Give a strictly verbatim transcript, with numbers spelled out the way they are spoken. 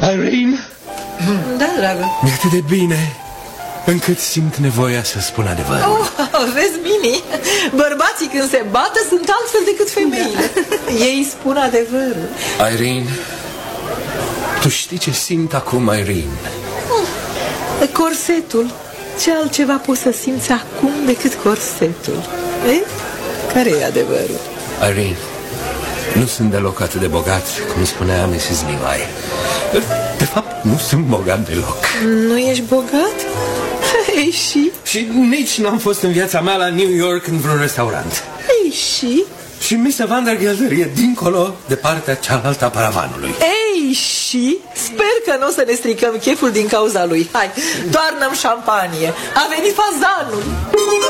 Irene? Da, dragă. Mi-e atât de bine încât simt nevoia să spun adevărul. Oh, vezi, Mini, bărbații când se bată sunt altfel decât femeile. Ei spun adevărul. Irene, tu știi ce simt acum, Irene? Corsetul. Ce altceva poți să simți acum decât corsetul? Vezi? Care e adevărul? Irene, nu sunt deloc atât de bogat, cum spunea missus Levi. De fapt, nu sunt bogat deloc. Nu ești bogat? Ei, și? Și nici n-am fost în viața mea la New York în vreun restaurant. Ei, și? Și mister Vandergelder e dincolo, de partea cealaltă a paravanului. Ei, și? Sper că nu o să ne stricăm cheful din cauza lui. Hai, toarnă-mi șampanie. A venit fazanul.